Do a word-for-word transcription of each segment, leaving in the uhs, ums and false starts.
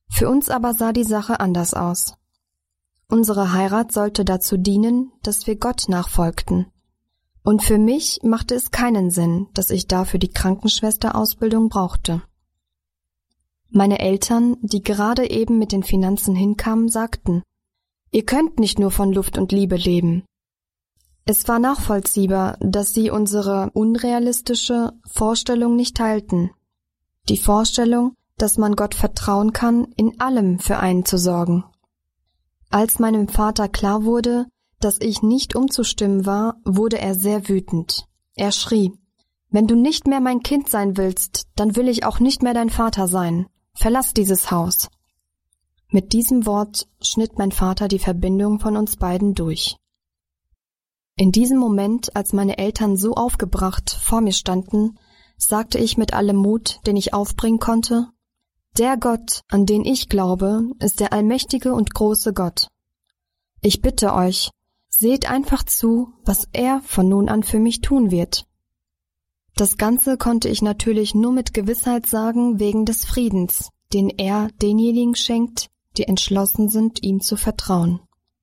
Für uns aber sah die Sache anders aus. Unsere Heirat sollte dazu dienen, dass wir Gott nachfolgten. Und für mich machte es keinen Sinn, dass ich dafür die Krankenschwesterausbildung brauchte. Meine Eltern, die gerade eben mit den Finanzen hinkamen, sagten, ihr könnt nicht nur von Luft und Liebe leben. Es war nachvollziehbar, dass sie unsere unrealistische Vorstellung nicht teilten. Die Vorstellung, dass man Gott vertrauen kann, in allem für einen zu sorgen. Als meinem Vater klar wurde, dass ich nicht umzustimmen war, wurde er sehr wütend. Er schrie, »Wenn du nicht mehr mein Kind sein willst, dann will ich auch nicht mehr dein Vater sein. Verlass dieses Haus.« Mit diesem Wort schnitt mein Vater die Verbindung von uns beiden durch. In diesem Moment, als meine Eltern so aufgebracht vor mir standen, sagte ich mit allem Mut, den ich aufbringen konnte, »Der Gott, an den ich glaube, ist der allmächtige und große Gott. Ich bitte euch, seht einfach zu, was er von nun an für mich tun wird.« Das Ganze konnte ich natürlich nur mit Gewissheit sagen wegen des Friedens, den er denjenigen schenkt, die entschlossen sind, ihm zu vertrauen.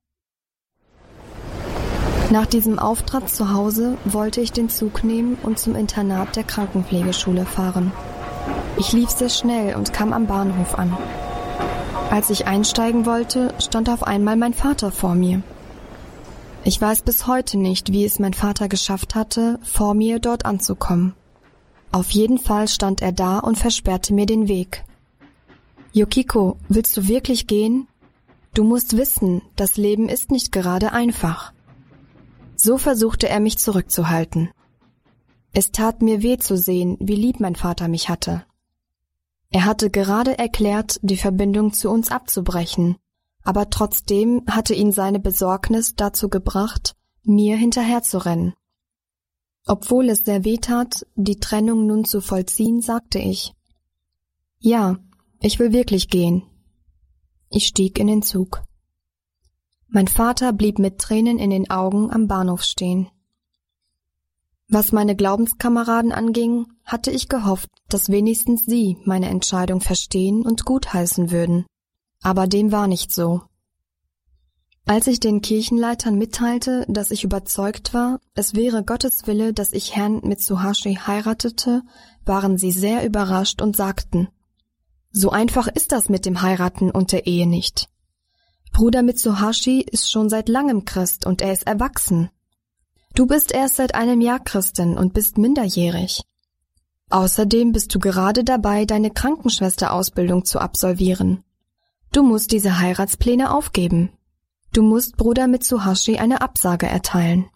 Nach diesem Auftritt zu Hause wollte ich den Zug nehmen und zum Internat der Krankenpflegeschule fahren. Ich lief sehr schnell und kam am Bahnhof an. Als ich einsteigen wollte, stand auf einmal mein Vater vor mir. Ich weiß bis heute nicht, wie es mein Vater geschafft hatte, vor mir dort anzukommen. Auf jeden Fall stand er da und versperrte mir den Weg. »Yukiko, willst du wirklich gehen? Du musst wissen, das Leben ist nicht gerade einfach.« So versuchte er mich zurückzuhalten. Es tat mir weh zu sehen, wie lieb mein Vater mich hatte. Er hatte gerade erklärt, die Verbindung zu uns abzubrechen, aber trotzdem hatte ihn seine Besorgnis dazu gebracht, mir hinterherzurennen. Obwohl es sehr weh tat, die Trennung nun zu vollziehen, sagte ich, »Ja, ich will wirklich gehen.« Ich stieg in den Zug. Mein Vater blieb mit Tränen in den Augen am Bahnhof stehen. Was meine Glaubenskameraden anging, hatte ich gehofft, dass wenigstens sie meine Entscheidung verstehen und gutheißen würden. Aber dem war nicht so. Als ich den Kirchenleitern mitteilte, dass ich überzeugt war, es wäre Gottes Wille, dass ich Herrn Mitsuhashi heiratete, waren sie sehr überrascht und sagten, »So einfach ist das mit dem Heiraten und der Ehe nicht. Bruder Mitsuhashi ist schon seit langem Christ und er ist erwachsen. Du bist erst seit einem Jahr Christin und bist minderjährig. Außerdem bist du gerade dabei, deine Krankenschwesterausbildung zu absolvieren. Du musst diese Heiratspläne aufgeben. Du musst Bruder Mitsuhashi eine Absage erteilen.«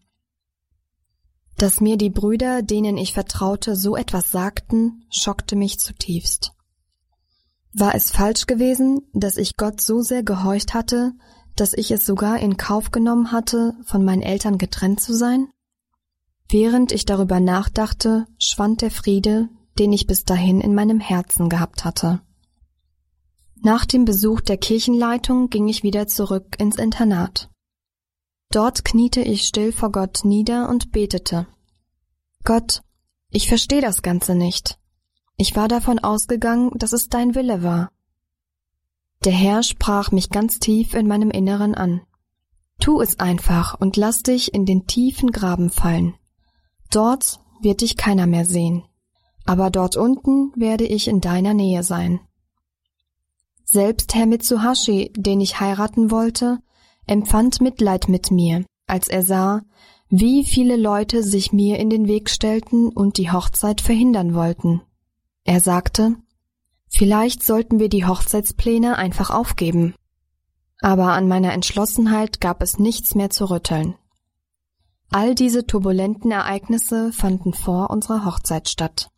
Dass mir die Brüder, denen ich vertraute, so etwas sagten, schockte mich zutiefst. War es falsch gewesen, dass ich Gott so sehr gehorcht hatte, dass ich es sogar in Kauf genommen hatte, von meinen Eltern getrennt zu sein? Während ich darüber nachdachte, schwand der Friede, den ich bis dahin in meinem Herzen gehabt hatte. Nach dem Besuch der Kirchenleitung ging ich wieder zurück ins Internat. Dort kniete ich still vor Gott nieder und betete. »Gott, ich verstehe das Ganze nicht. Ich war davon ausgegangen, dass es dein Wille war.« Der Herr sprach mich ganz tief in meinem Inneren an. »Tu es einfach und lass dich in den tiefen Graben fallen. Dort wird dich keiner mehr sehen. Aber dort unten werde ich in deiner Nähe sein.« Selbst Herr Mitsuhashi, den ich heiraten wollte, empfand Mitleid mit mir, als er sah, wie viele Leute sich mir in den Weg stellten und die Hochzeit verhindern wollten. Er sagte, »Vielleicht sollten wir die Hochzeitspläne einfach aufgeben.« Aber an meiner Entschlossenheit gab es nichts mehr zu rütteln. All diese turbulenten Ereignisse fanden vor unserer Hochzeit statt.